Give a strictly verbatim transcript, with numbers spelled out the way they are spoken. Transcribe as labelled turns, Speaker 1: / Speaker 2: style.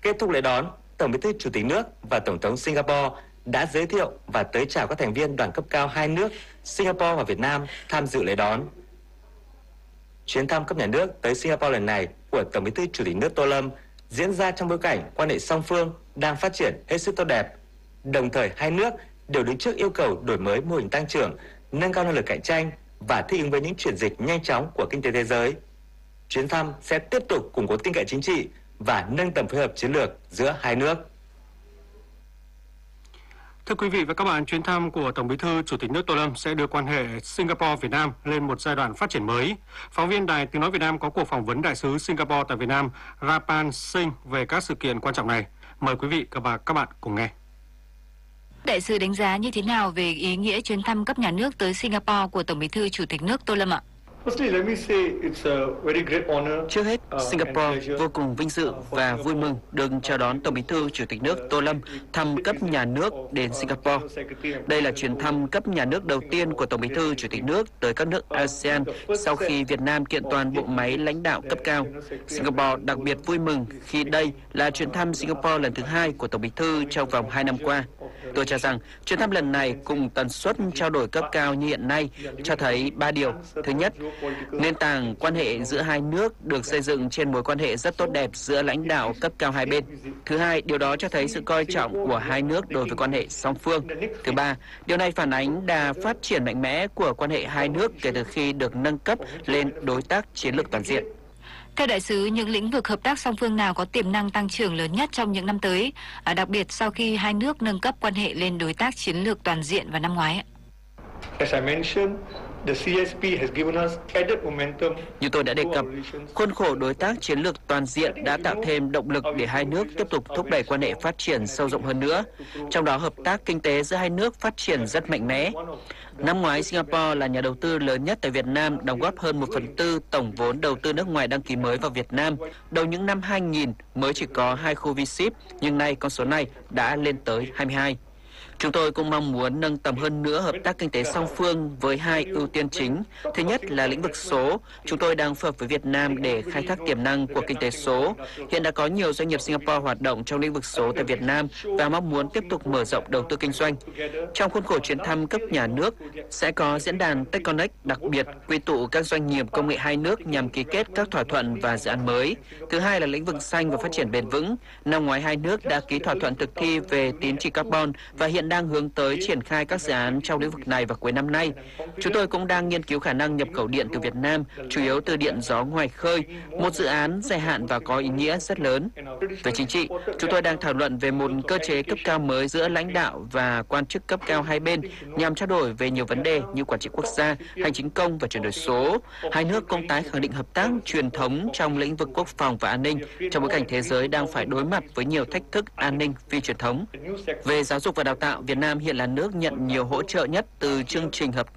Speaker 1: Kết thúc lễ đón, Tổng Bí thư Chủ tịch nước và Tổng thống Singapore đã giới thiệu và tới chào các thành viên đoàn cấp cao hai nước Singapore và Việt Nam tham dự lễ đón. Chuyến thăm cấp nhà nước tới Singapore lần này của Tổng Bí thư Chủ tịch nước Tô Lâm diễn ra trong bối cảnh quan hệ song phương đang phát triển hết sức tốt đẹp. Đồng thời hai nước đều đứng trước yêu cầu đổi mới mô hình tăng trưởng, nâng cao năng lực cạnh tranh và thích ứng với những chuyển dịch nhanh chóng của kinh tế thế giới. Chuyến thăm sẽ tiếp tục củng cố tin cậy chính trị và nâng tầm phối hợp chiến lược giữa hai nước.
Speaker 2: Thưa quý vị và các bạn, chuyến thăm của Tổng Bí thư Chủ tịch nước Tô Lâm sẽ đưa quan hệ Singapore-Việt Nam lên một giai đoạn phát triển mới. Phóng viên Đài Tiếng nói Việt Nam có cuộc phỏng vấn đại sứ Singapore tại Việt Nam Rapan Singh về các sự kiện quan trọng này. Mời quý vị và các bạn cùng nghe.
Speaker 3: Đại sứ đánh giá như thế nào về ý nghĩa chuyến thăm cấp nhà nước tới Singapore của Tổng Bí thư Chủ tịch nước Tô Lâm ạ?
Speaker 4: Trước hết, Singapore vô cùng vinh dự và vui mừng được chào đón Tổng Bí thư Chủ tịch nước Tô Lâm thăm cấp nhà nước đến Singapore. Đây là chuyến thăm cấp nhà nước đầu tiên của Tổng Bí thư Chủ tịch nước tới các nước a sê an sau khi Việt Nam kiện toàn bộ máy lãnh đạo cấp cao. Singapore đặc biệt vui mừng khi đây là chuyến thăm Singapore lần thứ hai của Tổng Bí thư trong vòng hai năm qua. Tôi cho rằng chuyến thăm lần này cùng tần suất trao đổi cấp cao như hiện nay cho thấy ba điều. Thứ nhất, nền tảng quan hệ giữa hai nước được xây dựng trên mối quan hệ rất tốt đẹp giữa lãnh đạo cấp cao hai bên. Thứ hai, điều đó cho thấy sự coi trọng của hai nước đối với quan hệ song phương. Thứ ba, điều này phản ánh đà phát triển mạnh mẽ của quan hệ hai nước kể từ khi được nâng cấp lên đối tác chiến lược toàn diện.
Speaker 3: Theo đại sứ, những lĩnh vực hợp tác song phương nào có tiềm năng tăng trưởng lớn nhất trong những năm tới, à, đặc biệt sau khi hai nước nâng cấp quan hệ lên đối tác chiến lược toàn diện vào năm ngoái?
Speaker 4: Như tôi đã đề cập, khuôn khổ đối tác chiến lược toàn diện đã tạo thêm động lực để hai nước tiếp tục thúc đẩy quan hệ phát triển sâu rộng hơn nữa. Trong đó, hợp tác kinh tế giữa hai nước phát triển rất mạnh mẽ. Năm ngoái, Singapore là nhà đầu tư lớn nhất tại Việt Nam, đóng góp hơn một phần tư tổng vốn đầu tư nước ngoài đăng ký mới vào Việt Nam. Đầu những năm hai nghìn mới chỉ có hai khu V ship, nhưng nay con số này đã lên tới hai mươi hai. Chúng tôi cũng mong muốn nâng tầm hơn nữa hợp tác kinh tế song phương với hai ưu tiên chính. Thứ nhất là lĩnh vực số. Chúng tôi đang phối hợp với Việt Nam để khai thác tiềm năng của kinh tế số. Hiện đã có nhiều doanh nghiệp Singapore hoạt động trong lĩnh vực số tại Việt Nam và mong muốn tiếp tục mở rộng đầu tư kinh doanh. Trong khuôn khổ chuyến thăm cấp nhà nước, sẽ có diễn đàn TechConnect đặc biệt quy tụ các doanh nghiệp công nghệ hai nước nhằm ký kết các thỏa thuận và dự án mới. Thứ hai là lĩnh vực xanh và phát triển bền vững. Năm ngoái hai nước đã ký thỏa thuận thực thi về tín chỉ carbon và hiện đang hướng tới triển khai các dự án trong lĩnh vực này vào cuối năm nay. Chúng tôi cũng đang nghiên cứu khả năng nhập khẩu điện từ Việt Nam, chủ yếu từ điện gió ngoài khơi, một dự án dài hạn và có ý nghĩa rất lớn. Về chính trị, chúng tôi đang thảo luận về một cơ chế cấp cao mới giữa lãnh đạo và quan chức cấp cao hai bên nhằm trao đổi về nhiều vấn đề như quản trị quốc gia, hành chính công và chuyển đổi số. Hai nước cũng tái khẳng định hợp tác truyền thống trong lĩnh vực quốc phòng và an ninh trong bối cảnh thế giới đang phải đối mặt với nhiều thách thức an ninh phi truyền thống. Về giáo dục và đào tạo, Việt Nam hiện là nước nhận nhiều hỗ trợ nhất từ chương trình hợp